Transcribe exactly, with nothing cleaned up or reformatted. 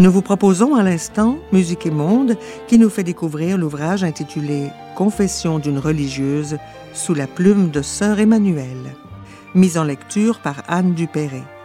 Nous vous proposons à l'instant Musique et Monde qui nous fait découvrir l'ouvrage intitulé « Confession d'une religieuse » sous la plume de Sœur Emmanuelle, mise en lecture par Anne Dupéret.